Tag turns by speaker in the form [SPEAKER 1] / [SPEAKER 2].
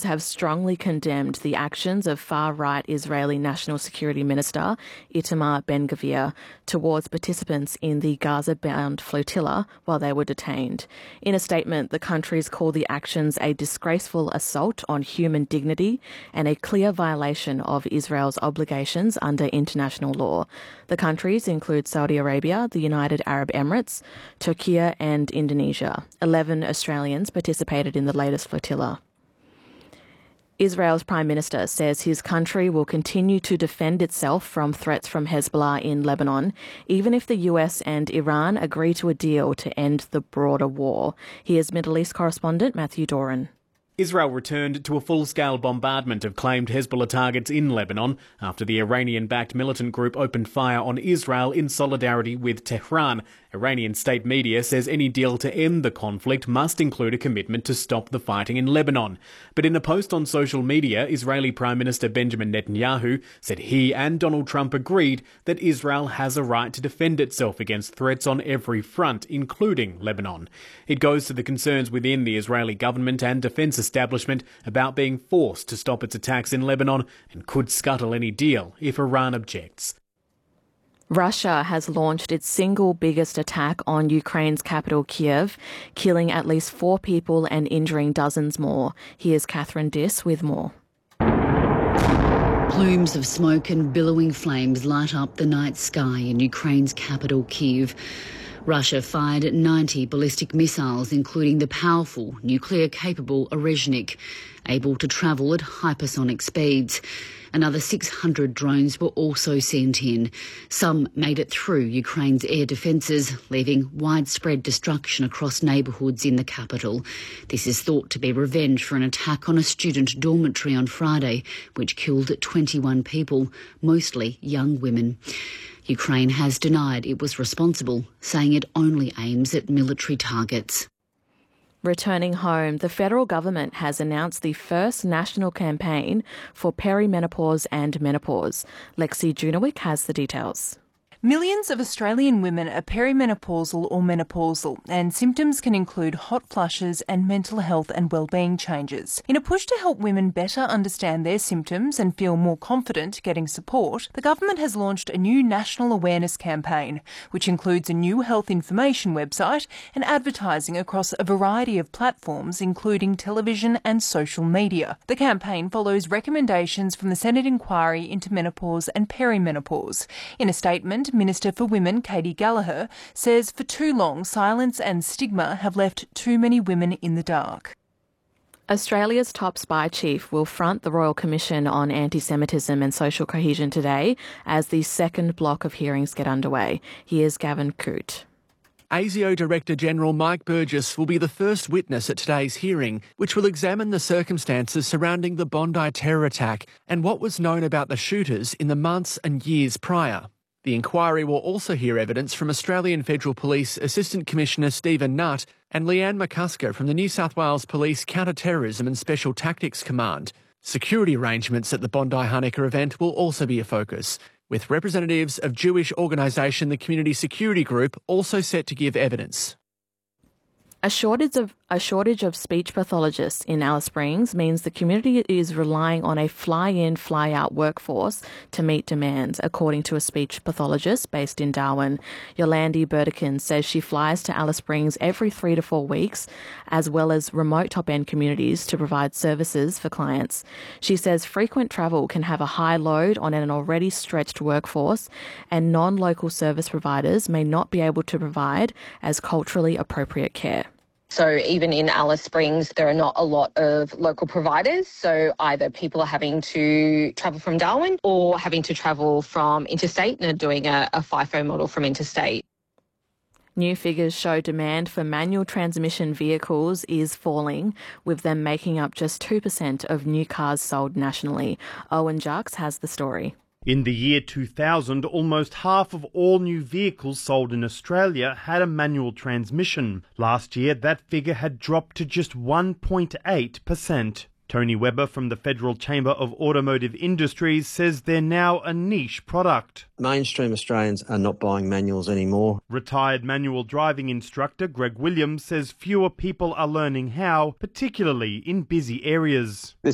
[SPEAKER 1] have strongly condemned the actions of far-right Israeli National Security Minister Itamar Ben-Gvir towards participants in the Gaza-bound flotilla while they were detained. In a statement, the countries call the actions a disgraceful assault on human dignity and a clear violation of Israel's obligations under international law. The countries include Saudi Arabia, the United Arab Emirates, Turkey and Indonesia. 11 Australians participated in the latest flotilla. Israel's Prime Minister says his country will continue to defend itself from threats from Hezbollah in Lebanon, even if the US and Iran agree to a deal to end the broader war. Here's Middle East correspondent Matthew Doran.
[SPEAKER 2] Israel returned to a full-scale bombardment of claimed Hezbollah targets in Lebanon after the Iranian-backed militant group opened fire on Israel in solidarity with Tehran. Iranian state media says any deal to end the conflict must include a commitment to stop the fighting in Lebanon. But in a post on social media, Israeli Prime Minister Benjamin Netanyahu said he and Donald Trump agreed that Israel has a right to defend itself against threats on every front, including Lebanon. It goes to the concerns within the Israeli government and defence establishment about being forced to stop its attacks in Lebanon and could scuttle any deal if Iran objects.
[SPEAKER 1] Russia has launched its single biggest attack on Ukraine's capital, Kiev, killing at least 4 people and injuring dozens more. Here's Catherine Diss with more.
[SPEAKER 3] Plumes of smoke and billowing flames light up the night sky in Ukraine's capital, Kyiv. Russia fired 90 ballistic missiles, including the powerful nuclear-capable Orezhnik, able to travel at hypersonic speeds. Another 600 drones were also sent in. Some made it through Ukraine's air defences, leaving widespread destruction across neighbourhoods in the capital. This is thought to be revenge for an attack on a student dormitory on Friday, which killed 21 people, mostly young women. Ukraine has denied it was responsible, saying it only aims at military targets.
[SPEAKER 1] Returning home, the federal government has announced the first national campaign for perimenopause and menopause. Lexi Junowick has the details.
[SPEAKER 4] Millions of Australian women are perimenopausal or menopausal, and symptoms can include hot flushes and mental health and wellbeing changes. In a push to help women better understand their symptoms and feel more confident getting support, the government has launched a new national awareness campaign, which includes a new health information website and advertising across a variety of platforms, including television and social media. The campaign follows recommendations from the Senate inquiry into menopause and perimenopause. In a statement, Minister for Women, Katie Gallagher, says for too long silence and stigma have left too many women in the dark.
[SPEAKER 1] Australia's top spy chief will front the Royal Commission on Anti-Semitism and Social Cohesion today as the second block of hearings get underway. Here's Gavin Coote.
[SPEAKER 5] ASIO Director General Mike Burgess will be the first witness at today's hearing, which will examine the circumstances surrounding the Bondi terror attack and what was known about the shooters in the months and years prior. The inquiry will also hear evidence from Australian Federal Police Assistant Commissioner Stephen Nutt and Leanne McCusker from the New South Wales Police Counter-Terrorism and Special Tactics Command. Security arrangements at the Bondi Hanukkah event will also be a focus, with representatives of Jewish organisation the Community Security Group also set to give evidence.
[SPEAKER 1] A shortage of speech pathologists in Alice Springs means the community is relying on a fly-in, fly-out workforce to meet demands, according to a speech pathologist based in Darwin. Yolandi Burdekin says she flies to Alice Springs every 3 to 4 weeks, as well as remote top-end communities to provide services for clients. She says frequent travel can have a high load on an already stretched workforce, and non-local service providers may not be able to provide as culturally appropriate care.
[SPEAKER 6] So even in Alice Springs, there are not a lot of local providers. So either people are having to travel from Darwin or having to travel from interstate and are doing a FIFO model from interstate.
[SPEAKER 1] New figures show demand for manual transmission vehicles is falling, with them making up just 2% of new cars sold nationally. Owen Jacques has the story.
[SPEAKER 7] In the year 2000, almost half of all new vehicles sold in Australia had a manual transmission. Last year, that figure had dropped to just 1.8%. Tony Webber from the Federal Chamber of Automotive Industries says they're now a niche product.
[SPEAKER 8] Mainstream Australians are not buying manuals anymore.
[SPEAKER 7] Retired manual driving instructor Greg Williams says fewer people are learning how, particularly in busy areas.